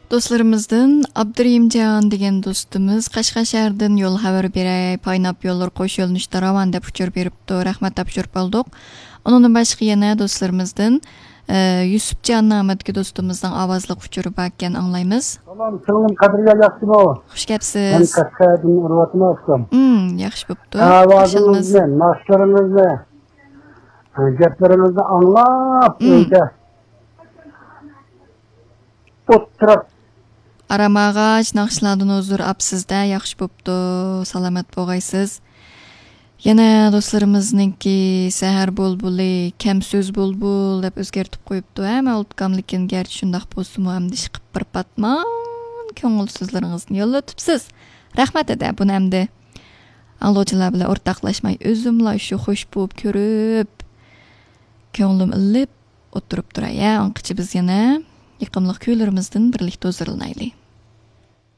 Dostlarımızdan Abdurrahimcan degan dostumuz Qashqashardan yo'l xabar beray, paynap yo'llar qo'shilishda ravan deb uchur beribdi. Rahmat topshirib oldik. Onun boshqa yana dostlarımızdan Yusufcan Ahmetki dostumuzdan ovozli uchurib bakkan anglaymiz. Tamam, singlim Qadriga yaxshimi? Xush kelibsiz. Men Qashqardan urvatni olsam. Yaxshi bo'pti. Ovozingizni, mashqlaringizni, gaplaringizni anglab, o'yda o'tirib Aramag'ach naqshlardan huzur apsizda yaxshi bo'pti. Salomat bo'lg'aysiz. Yana do'stlarimizningki sahar bulbuli, kam so'z bulbul deb o'zgartib qo'yibdi. Hamma o'tkamlikin garchi shundaq bo'lsa-mu ham dish qilib bir patman ko'ngilsizlaringizni yo'llatibsiz. Rahmat eda buni hamda anglovchilar bilan o'rtoqlashmay o'zimla shu xush bo'lib ko'rib ko'nglim ilib o'tirib turay. Anqichi biz yana yiqimli kuylarimizdan birlikda o'zirilnaylik.